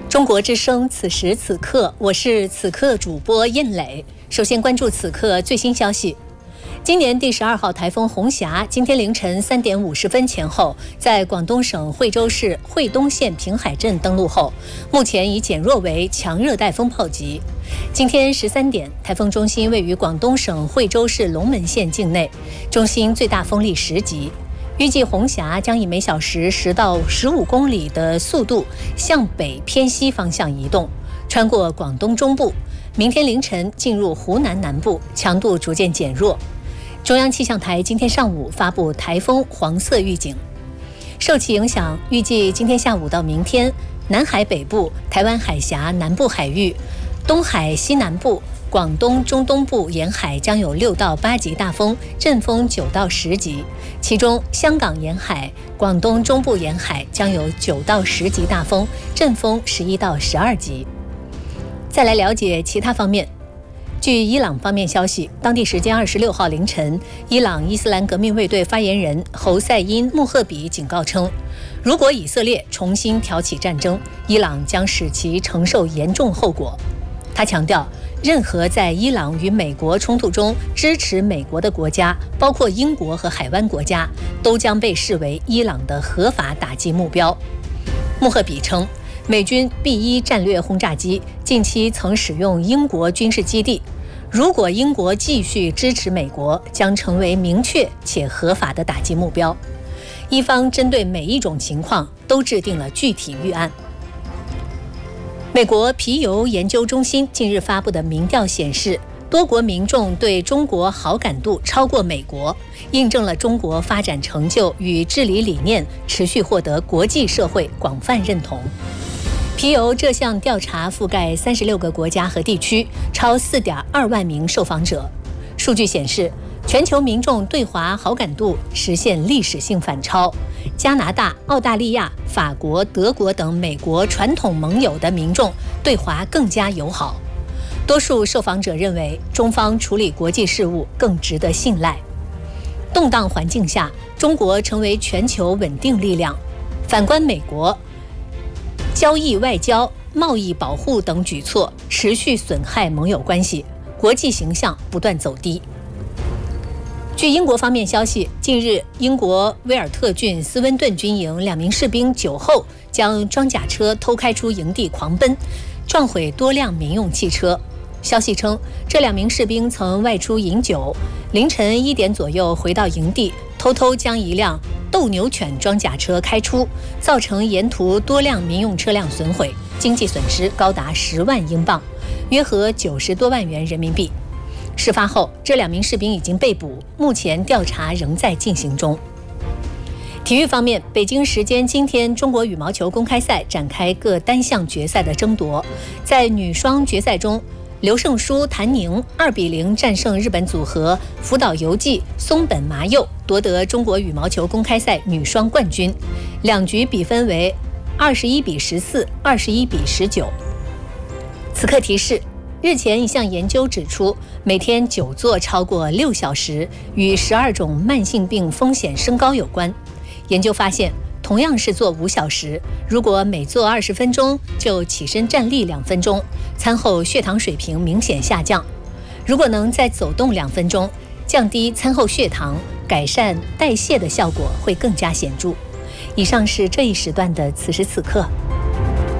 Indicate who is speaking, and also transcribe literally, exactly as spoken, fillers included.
Speaker 1: 中国之声，此时此刻，我是此刻主播燕磊。首先关注此刻最新消息。今年第十二号台风红霞今天凌晨三点五十分前后，在广东省惠州市惠东县平海镇登陆后，目前已减弱为强热带风暴级。今天十三点，台风中心位于广东省惠州市龙门县境内，中心最大风力十级。预计红霞将以每小时十到十五公里的速度向北偏西方向移动，穿过广东中部，明天凌晨进入湖南南部，强度逐渐减弱。中央气象台今天上午发布台风黄色预警。受其影响，预计今天下午到明天，南海北部、台湾海峡南部海域、东海西南部、广东中东部沿海将有六到八级大风，阵风九到十级，其中香港沿海、广东中部沿海将有九到十级大风，阵风十一到十二级。再来了解其他方面。据伊朗方面消息，当地时间二十六号凌晨，伊朗伊斯兰革命卫队发言人侯赛因·穆赫比警告称，如果以色列重新挑起战争，伊朗将使其承受严重后果。他强调，任何在伊朗与美国冲突中支持美国的国家，包括英国和海湾国家，都将被视为伊朗的合法打击目标。穆赫比称，美军 B 一 战略轰炸机近期曾使用英国军事基地，如果英国继续支持美国，将成为明确且合法的打击目标。伊方针对每一种情况都制定了具体预案。美国皮尤研究中心近日发布的民调显示，多国民众对中国好感度超过美国，印证了中国发展成就与治理理念持续获得国际社会广泛认同。皮尤这项调查覆盖三十六个国家和地区，超 四点二万名受访者。数据显示，全球民众对华好感度实现历史性反超，加拿大、澳大利亚、法国、德国等美国传统盟友的民众对华更加友好。多数受访者认为，中方处理国际事务更值得信赖。动荡环境下，中国成为全球稳定力量。反观美国，交易外交、贸易保护等举措持续损害盟友关系，国际形象不断走低。据英国方面消息，近日英国威尔特郡斯温顿军营两名士兵酒后将装甲车偷开出营地狂奔，撞毁多辆民用汽车。消息称，这两名士兵曾外出饮酒，凌晨一点左右回到营地，偷偷将一辆斗牛犬装甲车开出，造成沿途多辆民用车辆损毁，经济损失高达十万英镑，约合九十多万元人民币。事发后，这两名士兵已经被捕，目前调查仍在进行中。体育方面，北京时间今天，中国羽毛球公开赛展开各单项决赛的争夺。在女双决赛中，刘胜书、谭宁二比零战胜日本组合福岛由纪、松本麻佑，夺得中国羽毛球公开赛女双冠军。两局比分为二十一比十四、二十一比十九。此刻提示：日前一项研究指出，每天久坐超过六小时与十二种慢性病风险升高有关。研究发现，同样是坐五小时，如果每坐二十分钟就起身站立两分钟，餐后血糖水平明显下降。如果能再走动两分钟，降低餐后血糖，改善代谢的效果会更加显著。以上是这一时段的此时此刻。